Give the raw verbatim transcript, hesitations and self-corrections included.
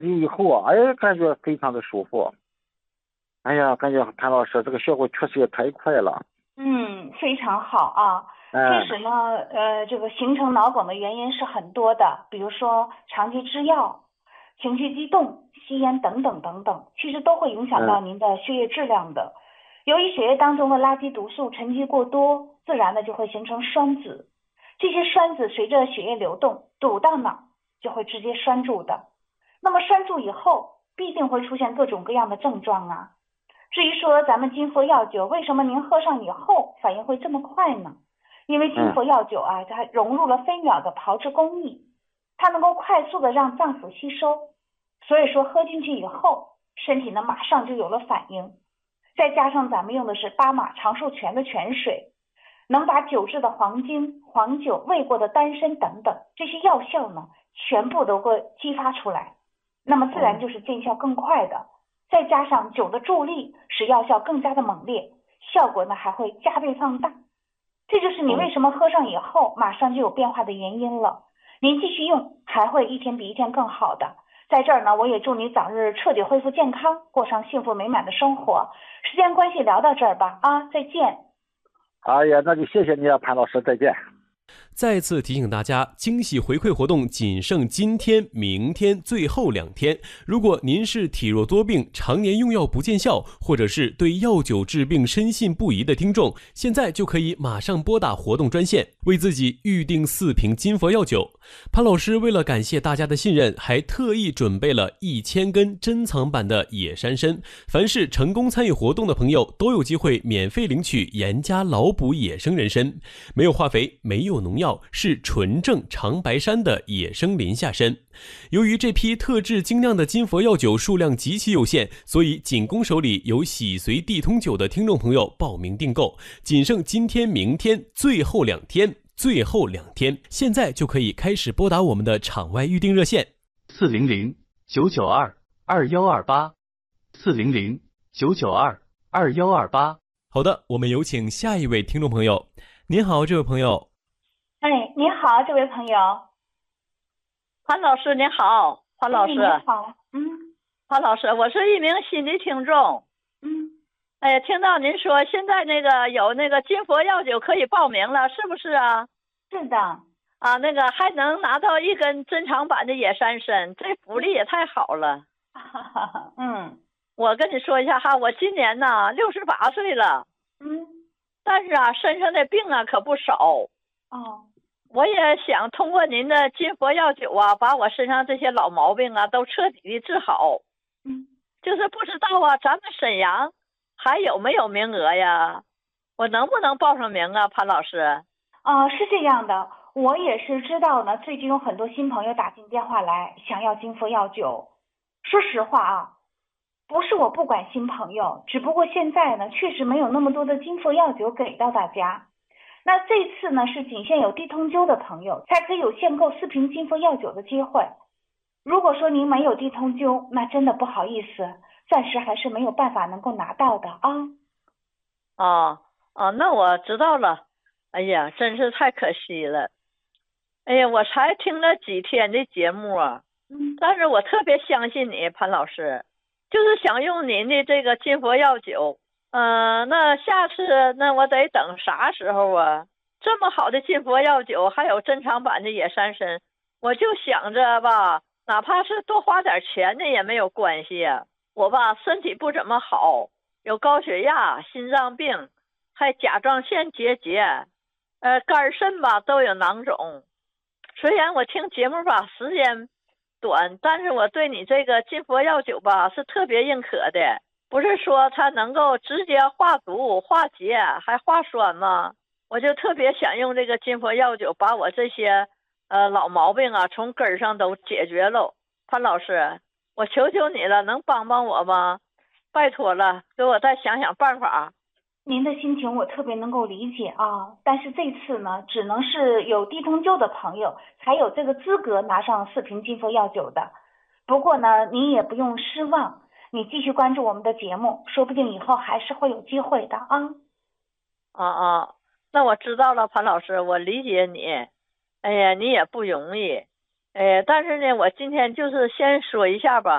以后啊，哎，感觉非常的舒服。哎呀，感觉潘老师这个效果确实也太快了。 嗯，非常好啊。其哎， 实呢，呃，这个形成脑梗的原因是很多的，比如说长期吃药、情绪激动、吸烟等等等等，其实都会影响到嗯您的血液质量的。由于血液当中的垃圾毒素沉积过多，自然的就会形成栓子，这些栓子随着血液流动堵到哪儿，就会直接栓住的。那么栓住以后，必定会出现各种各样的症状啊。至于说咱们金佛药酒，为什么您喝上以后反应会这么快呢？因为金嗯佛药酒啊，它融入了飞秒的炮制工艺，它能够快速的让脏腑吸收，所以说喝进去以后，身体呢马上就有了反应。再加上咱们用的是巴马长寿泉的泉水，能把酒制的黄精、黄酒、味过的丹参等等这些药效呢，全部都会激发出来，那么自然哦就是见效更快的。再加上酒的助力，使药效更加的猛烈，效果呢还会加倍放大。这就是你哦， 为什么喝上以后马上就有变化的原因了。您继续用，还会一天比一天更好的。在这儿呢，我也祝你早日彻底恢复健康，过上幸福美满的生活。时间关系，聊到这儿吧，啊，再见。 哎呀，那就谢谢你了，潘老师，再见。 再次提醒大家，惊喜回馈活动仅剩今天、明天最后两天。如果您是体弱多病、常年用药不见效，或者是对药酒治病深信不疑的听众，现在就可以马上拨打活动专线，为自己预定四瓶金佛药酒。潘老师为了感谢大家的信任，还特意准备了一千根珍藏版的野山参。凡是成功参与活动的朋友，都有机会免费领取严家老补野生人参，没有化肥，没有农药，是纯正长白山的野生林下参。由于这批特制精酿的金佛药酒数量极其有限，所以仅供手里有喜随地通酒的听众朋友报名订购，仅剩今天、明天最后两天。最后两天，现在就可以开始拨打我们的场外预订热线四零零九九二二幺二八，四零零九九二二幺二八。 好的，我们有请下一位听众朋友。您好，这位朋友。 哎，你好，这位朋友。 潘老师您好，潘老师。 哎、你好，嗯， 潘老师，我是一名新的听众。 嗯， 哎，听到您说现在那个有那个金佛药酒可以报名了，是不是啊？ 是的。 啊，那个还能拿到一根珍藏版的野山参，这福利也太好了。 嗯， 我跟你说一下哈，我今年呢六十八岁了。 嗯， 但是啊，身上的病啊可不少。 哦， 我也想通过您的金佛药酒啊，把我身上这些老毛病啊都彻底的治好。 嗯， 就是不知道啊，咱们沈阳还有没有名额呀？我能不能报上名啊，潘老师？ 哦，是这样的，我也是知道呢。最近有很多新朋友打进电话来，想要金佛药酒。说实话啊，不是我不管新朋友，只不过现在呢，确实没有那么多的金佛药酒给到大家。那这次呢，是仅限有地通灸的朋友才可以有限购四瓶金佛药酒的机会。如果说您没有地通灸，那真的不好意思，暂时还是没有办法能够拿到的啊。 哦哦，那我知道了。哎呀，真是太可惜了。哎呀，我才听了几天的节目啊， 嗯， 但是我特别相信你，潘老师，就是想用您的这个金佛药酒。嗯、呃，那下次那我得等啥时候啊？这么好的金佛药酒，还有珍藏版的野山参，我就想着吧，哪怕是多花点钱呢也没有关系啊。我吧身体不怎么好，有高血压、心脏病，还甲状腺结节，呃，肝肾吧都有囊肿。虽然我听节目吧时间短，但是我对你这个金佛药酒吧是特别认可的。不是说它能够直接化毒化结还化酸吗？我就特别想用这个金佛药酒把我这些呃老毛病啊从根儿上都解决了。潘老师，我求求你了，能帮帮我吗？拜托了，给我再想想办法。 您的心情我特别能够理解啊，但是这次呢，只能是有地通灸的朋友才有这个资格拿上四瓶金佛药酒的。不过呢，您也不用失望，你继续关注我们的节目，说不定以后还是会有机会的啊。 啊啊，那我知道了，潘老师，我理解你。哎呀，你也不容易。哎，但是呢，我今天就是先说一下吧。